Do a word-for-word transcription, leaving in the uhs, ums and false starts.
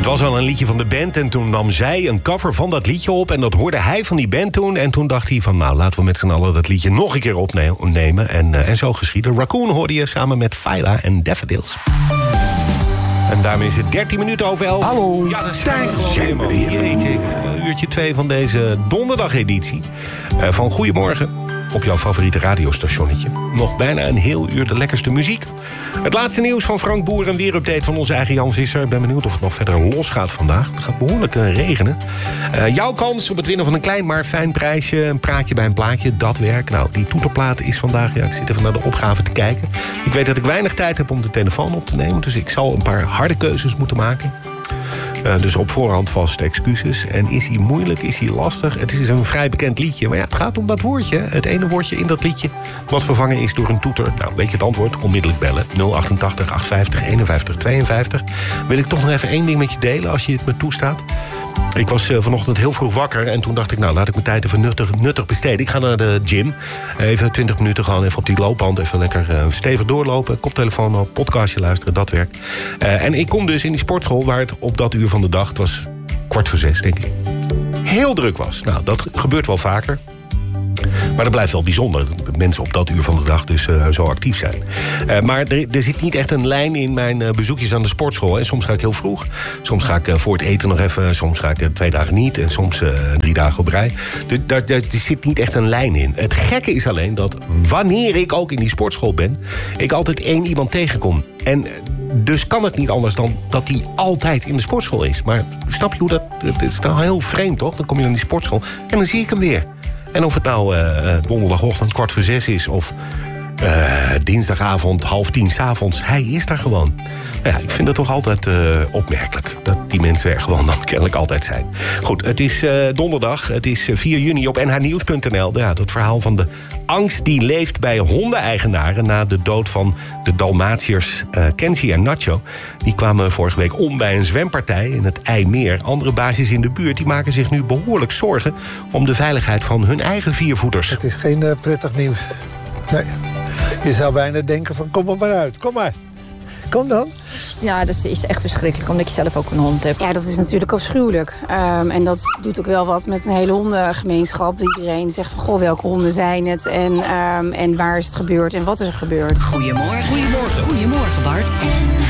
Het was al een liedje van de band en toen nam zij een cover van dat liedje op. En dat hoorde hij van die band toen. En toen dacht hij van, nou, laten we met z'n allen dat liedje nog een keer opnemen. En, uh, en zo geschiedde. Raccoon hoorde je samen met Fyla en Daffodils. En daarmee is het dertien minuten over elf. Hallo, ja, dat zijn we weer. Jeetje, uurtje twee van deze donderdageditie uh, van Goedemorgen. Op jouw favoriete radiostationnetje. Nog bijna een heel uur de lekkerste muziek. Het laatste nieuws van Frank Boer en weerupdate van onze eigen Jan Visser. Ik ben benieuwd of het nog verder losgaat vandaag. Het gaat behoorlijk uh, regenen. Uh, jouw kans op het winnen van een klein maar fijn prijsje. Een praatje bij een plaatje, dat werk. Nou, die toeterplaat is vandaag... Ja, ik zit even naar de opgave te kijken. Ik weet dat ik weinig tijd heb om de telefoon op te nemen. Dus ik zal een paar harde keuzes moeten maken. Uh, dus op voorhand vast excuses. En is hij moeilijk, is hij lastig? Het is een vrij bekend liedje. Maar ja, het gaat om dat woordje. Het ene woordje in dat liedje wat vervangen is door een toeter. Nou, weet je het antwoord? Onmiddellijk bellen. nul achtentachtig achtenvijftig eenenvijftig tweeënvijftig. Wil ik toch nog even één ding met je delen als je het me toestaat? Ik was uh, vanochtend heel vroeg wakker en toen dacht ik... nou, laat ik mijn tijd even nuttig, nuttig besteden. Ik ga naar de gym. Even twintig minuten gewoon even op die loopband. Even lekker uh, stevig doorlopen. Koptelefoon op, podcastje luisteren, dat werkt. Uh, en ik kom dus in die sportschool waar het op dat uur van de dag... het was kwart voor zes, denk ik. Heel druk was. Nou, dat gebeurt wel vaker. Maar dat blijft wel bijzonder dat mensen op dat uur van de dag dus uh, zo actief zijn. Uh, maar er, er zit niet echt een lijn in mijn uh, bezoekjes aan de sportschool. En soms ga ik heel vroeg. Soms ga ik uh, voor het eten nog even. Soms ga ik uh, twee dagen niet. En soms uh, drie dagen op rij. Dus daar, daar, er zit niet echt een lijn in. Het gekke is alleen dat wanneer ik ook in die sportschool ben... ik altijd één iemand tegenkom. En dus kan het niet anders dan dat die altijd in de sportschool is. Maar snap je hoe dat... Het is nou heel vreemd, toch? Dan kom je in die sportschool en dan zie ik hem weer. En of het nou uh, donderdagochtend kwart voor zes is... of uh, dinsdagavond half tien 's avonds, hij is daar gewoon. Nou ja, ik vind het toch altijd uh, opmerkelijk... dat die mensen er gewoon dan kennelijk altijd zijn. Goed, het is uh, donderdag, het is vier juni op n h nieuws punt n l. Ja, dat verhaal van de angst die leeft bij hondeneigenaren... na de dood van de Dalmatiërs uh, Kenzie en Nacho. Die kwamen vorige week om bij een zwempartij in het IJmeer. Andere baasjes in de buurt die maken zich nu behoorlijk zorgen... om de veiligheid van hun eigen viervoeters. Het is geen uh, prettig nieuws. Nee. Je zou bijna denken van kom er maar uit, kom maar. Kom dan. Ja, dat is echt verschrikkelijk, omdat je zelf ook een hond hebt. Ja, dat is natuurlijk afschuwelijk. Um, en dat doet ook wel wat met een hele hondengemeenschap. Iedereen zegt van, goh, welke honden zijn het? En, um, en waar is het gebeurd? En wat is er gebeurd? Goedemorgen. Goedemorgen. Goedemorgen, Bart.